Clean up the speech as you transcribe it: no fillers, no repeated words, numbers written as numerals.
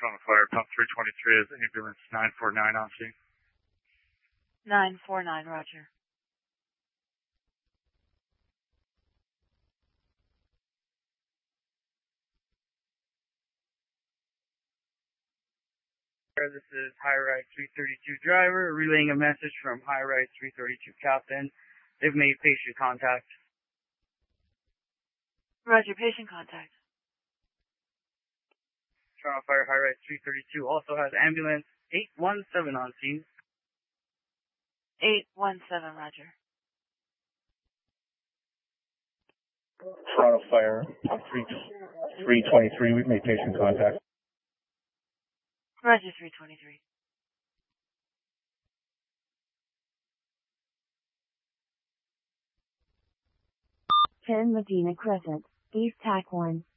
Toronto Fire, pump 323 is ambulance 949 on scene. 949, roger. This is High Ride 332 driver, relaying a message from High Ride 332 captain. They've made patient contact. Roger, patient contact. Toronto Fire High Ride 332 also has ambulance 817 on scene. 817, roger. Toronto Fire 323, we've made patient contact. Roger, 323. Ten Medina Crescent, East TAC 1.